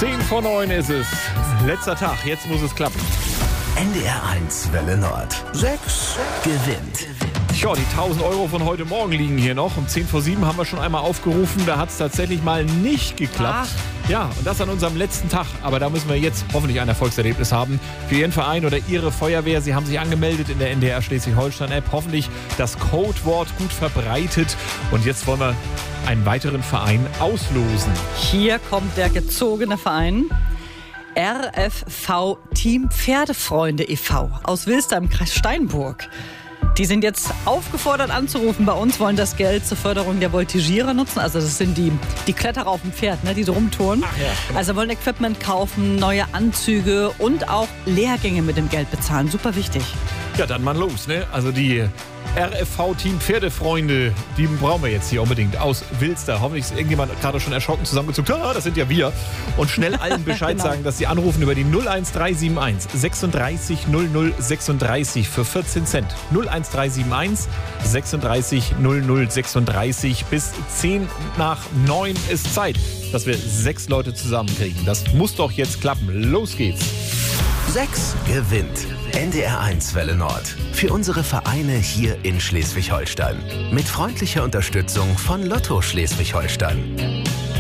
8:10 ist es. Letzter Tag, jetzt muss es klappen. NDR 1 Welle Nord. 6 gewinnt. Tja, die 1.000 Euro von heute Morgen liegen hier noch. Um 6:10 haben wir schon einmal aufgerufen. Da hat es tatsächlich mal nicht geklappt. Ja, und das an unserem letzten Tag. Aber da müssen wir jetzt hoffentlich ein Erfolgserlebnis haben. Für Ihren Verein oder Ihre Feuerwehr. Sie haben sich angemeldet in der NDR Schleswig-Holstein-App. Hoffentlich das Codewort gut verbreitet. Und jetzt wollen wir einen weiteren Verein auslosen. Hier kommt der gezogene Verein. RFV Team Pferdefreunde e.V. aus Wilster im Kreis Steinburg. Die sind jetzt aufgefordert anzurufen bei uns, wollen das Geld zur Förderung der Voltigierer nutzen. Also das sind die Kletterer auf dem Pferd, ne, die so rumtouren. Ach ja. Also wollen Equipment kaufen, neue Anzüge und auch Lehrgänge mit dem Geld bezahlen. Super wichtig. Ja, dann mal los, ne? Also die RFV-Team Pferdefreunde, die brauchen wir jetzt hier unbedingt aus Wilster. Hoffentlich ist irgendjemand gerade schon erschrocken zusammengezuckt. Das sind ja wir. Und schnell allen Bescheid Genau. sagen, dass sie anrufen über die 01371 36 00 36 für 14 Cent. 01371 36 00 36 bis 10:09 ist Zeit, dass wir 6 Leute zusammenkriegen. Das muss doch jetzt klappen. Los geht's. 6 gewinnt. NDR 1 Welle Nord. Für unsere Vereine hier in Schleswig-Holstein. Mit freundlicher Unterstützung von Lotto Schleswig-Holstein.